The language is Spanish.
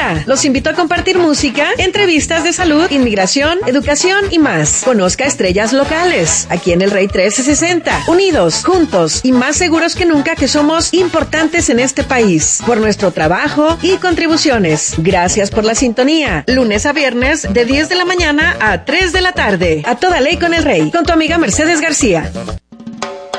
hora. Los invito a compartir música, entrevistas de salud, inmigración, educación y más. Conozca estrellas locales, aquí en el Rey 1360. Unidos, juntos y más seguros que nunca que somos importantes en este país. Por nuestro trabajo y contribuciones. Gracias por la sintonía. Lunes a viernes de 10 de la mañana a 3 de la tarde. A toda ley con el Rey. Con tu amiga Mercedes García.